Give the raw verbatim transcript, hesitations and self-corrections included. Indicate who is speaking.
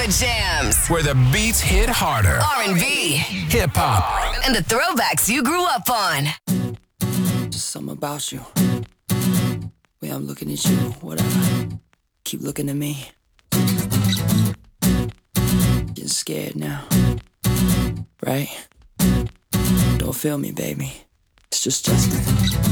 Speaker 1: the jams.
Speaker 2: Where the beats hit harder.
Speaker 1: R and B.
Speaker 2: Hip hop.
Speaker 1: And the throwbacks you grew up on.
Speaker 3: Just something about you. Way I'm looking at you, whatever. Keep looking at me. Getting scared now. Right? Don't feel me, baby. It's just Justin.